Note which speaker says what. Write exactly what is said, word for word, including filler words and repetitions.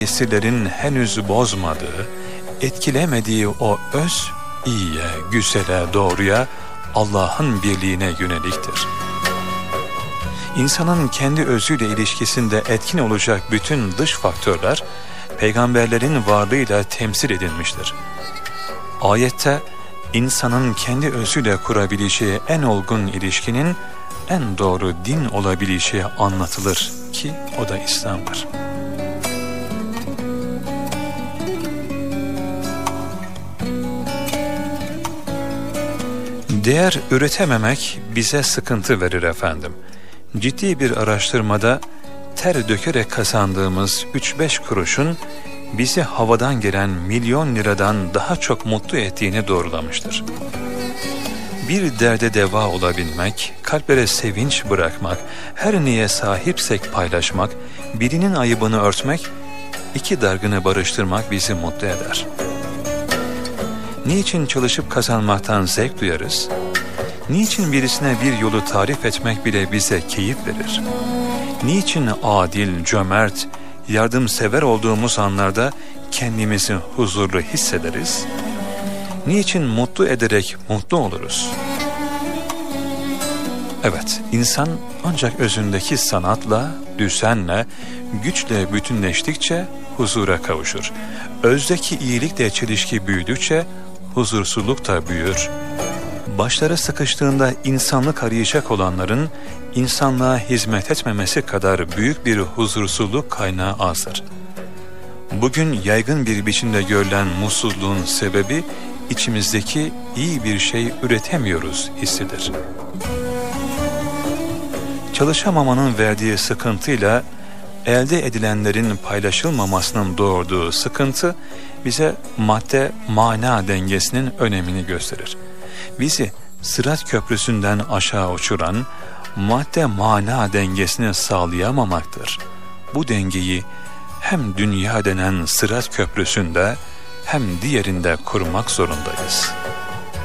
Speaker 1: nesillerin henüz bozmadığı, etkilemediği o öz, iyiye, güzele, doğruya, Allah'ın birliğine yöneliktir. İnsanın kendi özüyle ilişkisinde etkin olacak bütün dış faktörler, peygamberlerin varlığıyla temsil edilmiştir. Ayette, insanın kendi özüyle kurabileceği en olgun ilişkinin en doğru din olabileceği anlatılır ki o da İslam'dır. Değer üretememek bize sıkıntı verir efendim. Ciddi bir araştırmada ter dökerek kazandığımız üç beş kuruşun bizi havadan gelen milyon liradan daha çok mutlu ettiğini doğrulamıştır. Bir derde deva olabilmek, kalplere sevinç bırakmak, her neye sahipsek paylaşmak, birinin ayıbını örtmek, iki dargını barıştırmak bizi mutlu eder. Niçin çalışıp kazanmaktan zevk duyarız? Niçin birisine bir yolu tarif etmek bile bize keyif verir? Niçin adil, cömert, yardımsever olduğumuz anlarda kendimizi huzurlu hissederiz? Niçin mutlu ederek mutlu oluruz? Evet, insan ancak özündeki sanatla, düzenle, güçle bütünleştikçe huzura kavuşur. Özdeki iyilikle çelişki büyüdükçe huzursuzluk da büyür. Başları sıkıştığında insanlık arayacak olanların insanlığa hizmet etmemesi kadar büyük bir huzursuzluk kaynağı azdır. Bugün yaygın bir biçimde görülen mutsuzluğun sebebi içimizdeki iyi bir şey üretemiyoruz hissidir. Çalışamamanın verdiği sıkıntıyla elde edilenlerin paylaşılmamasının doğurduğu sıkıntı bize madde mana dengesinin önemini gösterir. Bizi Sırat Köprüsü'nden aşağı uçuran madde mana dengesini sağlayamamaktır. Bu dengeyi hem dünya denen Sırat Köprüsü'nde hem diğerinde kurmak zorundayız.